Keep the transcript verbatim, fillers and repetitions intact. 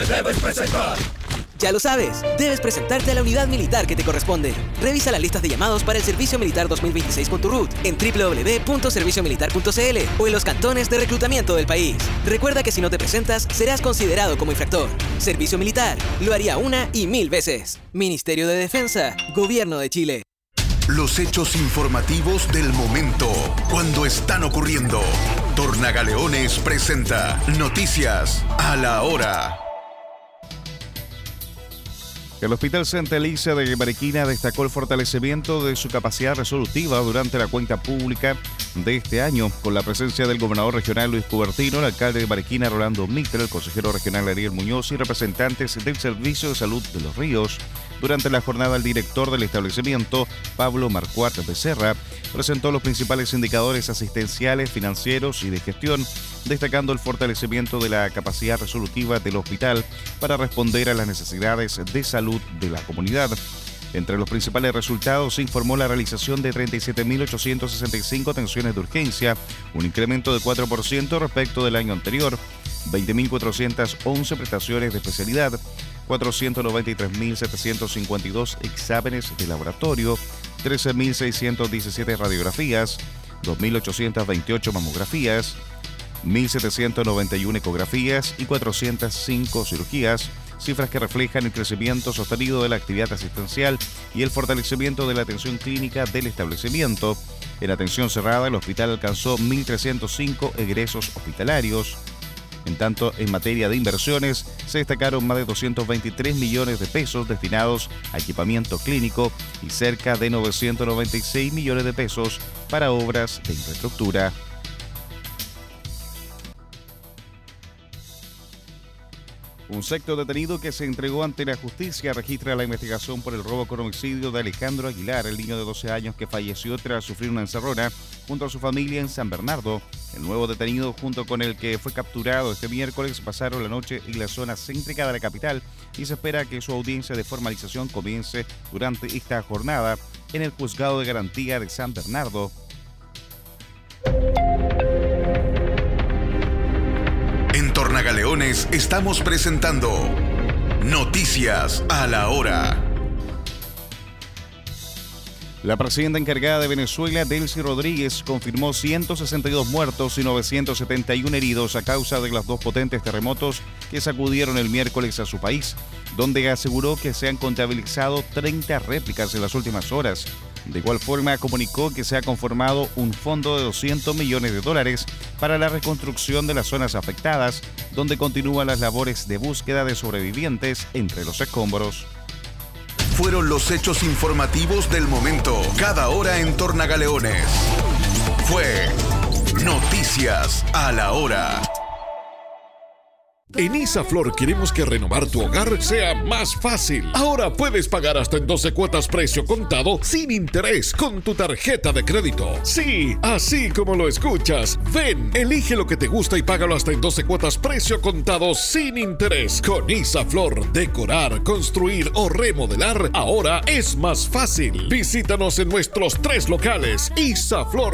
debes presentar. Ya lo sabes, debes presentarte a la unidad militar que te corresponde. Revisa las listas de llamados para el Servicio Militar dos mil veintiséis con tu R U T en doble u doble u doble u punto servicio militar punto c l o en los cantones de reclutamiento del país. Recuerda que si no te presentas, serás considerado como infractor. Servicio Militar, lo haría una y mil veces. Ministerio de Defensa, Gobierno de Chile. Los hechos informativos del momento, cuando están ocurriendo. Tornagaleones presenta Noticias a la Hora. El Hospital Santa Elisa de Mariquina destacó el fortalecimiento de su capacidad resolutiva durante la cuenta pública de este año, con la presencia del gobernador regional Luis Cubertino, el alcalde de Mariquina Rolando Mitre, el consejero regional Ariel Muñoz y representantes del Servicio de Salud de Los Ríos. Durante la jornada, el director del establecimiento, Pablo Marcuart Becerra, presentó los principales indicadores asistenciales, financieros y de gestión, destacando el fortalecimiento de la capacidad resolutiva del hospital para responder a las necesidades de salud de la comunidad. Entre los principales resultados se informó la realización de treinta y siete mil ochocientas sesenta y cinco atenciones de urgencia, un incremento de cuatro por ciento respecto del año anterior, veinte mil cuatrocientas once prestaciones de especialidad, cuatrocientos noventa y tres mil setecientos cincuenta y dos exámenes de laboratorio, trece mil seiscientas diecisiete radiografías, dos mil ochocientas veintiocho mamografías, mil setecientas noventa y una ecografías y cuatrocientas cinco cirugías, cifras que reflejan el crecimiento sostenido de la actividad asistencial y el fortalecimiento de la atención clínica del establecimiento. En atención cerrada, el hospital alcanzó mil trescientos cinco egresos hospitalarios. En tanto, en materia de inversiones, se destacaron más de doscientos veintitrés millones de pesos destinados a equipamiento clínico y cerca de novecientos noventa y seis millones de pesos para obras de infraestructura. Un sexto detenido que se entregó ante la justicia registra la investigación por el robo con homicidio de Alejandro Aguilar, el niño de doce años que falleció tras sufrir una encerrona junto a su familia en San Bernardo. El nuevo detenido, junto con el que fue capturado este miércoles, pasaron la noche en la zona céntrica de la capital y se espera que su audiencia de formalización comience durante esta jornada en el Juzgado de Garantía de San Bernardo. En Tornagaleones estamos presentando Noticias a la Hora. La presidenta encargada de Venezuela, Delcy Rodríguez, confirmó ciento sesenta y dos muertos y novecientos setenta y uno heridos a causa de los dos potentes terremotos que sacudieron el miércoles a su país, donde aseguró que se han contabilizado treinta réplicas en las últimas horas. De igual forma, comunicó que se ha conformado un fondo de doscientos millones de dólares para la reconstrucción de las zonas afectadas, donde continúan las labores de búsqueda de sobrevivientes entre los escombros. Fueron los hechos informativos del momento, cada hora en Tornagaleones. Fue Noticias a la Hora. En Isaflor queremos que renovar tu hogar sea más fácil. Ahora puedes pagar hasta en doce cuotas precio contado sin interés con tu tarjeta de crédito. Sí, así como lo escuchas. Ven, elige lo que te gusta y págalo hasta en doce cuotas precio contado sin interés. Con Isaflor, decorar, construir o remodelar ahora es más fácil. Visítanos en nuestros tres locales. Isaflor